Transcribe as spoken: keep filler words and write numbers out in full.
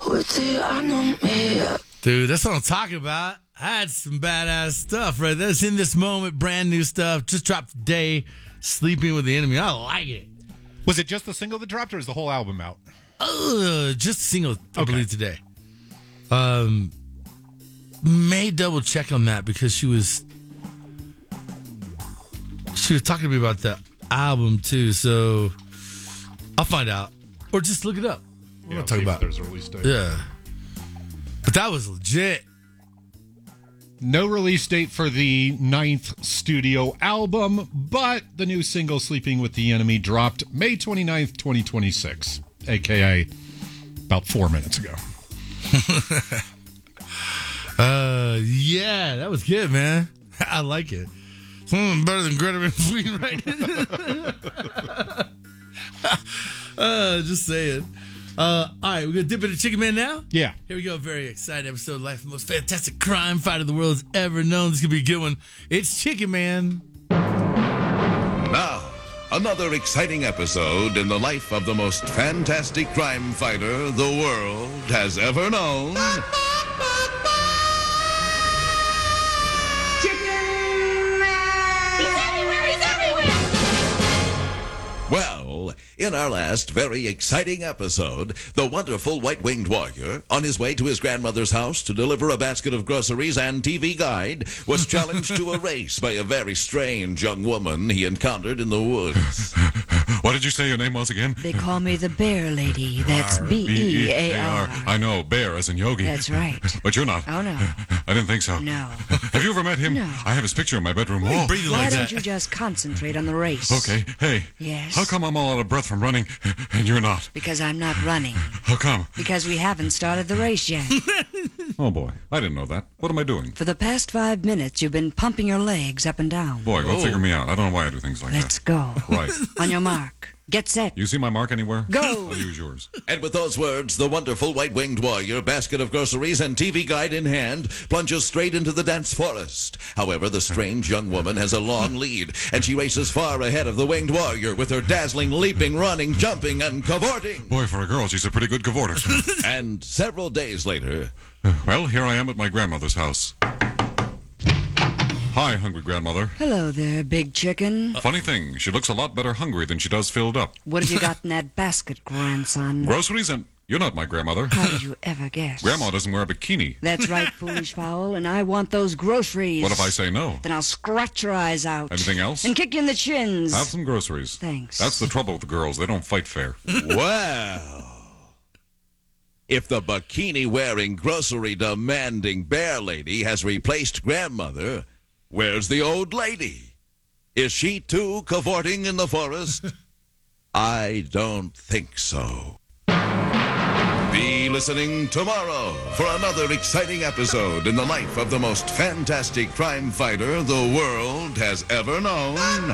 Dude, that's what I'm talking about. I had some badass stuff right there. It's in this moment, brand new stuff. Just dropped today, Sleeping with the Enemy. I like it. Was it just the single that dropped, or is the whole album out? Uh, just a single, I Okay. believe, today. Um, may double check on that because she was she was talking to me about the album too. So I'll find out, or just look it up. What Yeah, am I talking see if about? There's a release date. Yeah, but that was legit. No release date for the ninth studio album, but the new single Sleeping with the Enemy dropped May twenty-ninth, twenty twenty-six, a k a about four minutes ago. uh, yeah, that was good, man. I like it. Hmm, better than Greta Van Fleet, right? uh, just saying. Uh, all right, we're going to dip into Chicken Man now? Yeah. Here we go. Very exciting episode of Life, the most fantastic crime fighter the world has ever known. This is going to be a good one. It's Chicken Man. Now, another exciting episode in the life of the most fantastic crime fighter the world has ever known. Chicken Man! He's everywhere! He's everywhere! Well, in our last very exciting episode, the wonderful white-winged warrior, on his way to his grandmother's house to deliver a basket of groceries and T V guide, was challenged to a race by a very strange young woman he encountered in the woods. What did you say your name was again? They call me the Bear Lady. That's B E A R. I know, bear as in Yogi. That's right. But you're not. Oh, no. I didn't think so. No. Have you ever met him? No. I have his picture in my bedroom wall. Breathing Why like don't that. you just concentrate on the race? Okay, hey. Yes? How come I'm all out of breath from running and you're not? Because I'm not running. How come? Because we haven't started the race yet. Oh, boy. I didn't know that. What am I doing? For the past five minutes, you've been pumping your legs up and down. Boy, go figure me out. I don't know why I do things like Let's go. that. Right. On your mark. Get set. You see my mark anywhere? Go. I'll use yours. And with those words, the wonderful white-winged warrior, basket of groceries and T V guide in hand, plunges straight into the dense forest. However, the strange young woman has a long lead, and she races far ahead of the winged warrior with her dazzling leaping, running, jumping, and cavorting. Boy, for a girl, she's a pretty good cavorter. And several days later... Well, here I am at my grandmother's house. Hi, hungry grandmother. Hello there, big chicken. Funny thing, she looks a lot better hungry than she does filled up. What have you got in that basket, grandson? Groceries and... You're not my grandmother. How did you ever guess? Grandma doesn't wear a bikini. That's right, foolish fowl, and I want those groceries. What if I say no? Then I'll scratch your eyes out. Anything else? And kick you in the chins. Have some groceries. Thanks. That's the trouble with the girls. They don't fight fair. Well... If the bikini-wearing, grocery-demanding bear lady has replaced grandmother, where's the old lady? Is she, too, cavorting in the forest? I don't think so. Be listening tomorrow for another exciting episode in the life of the most fantastic crime fighter the world has ever known.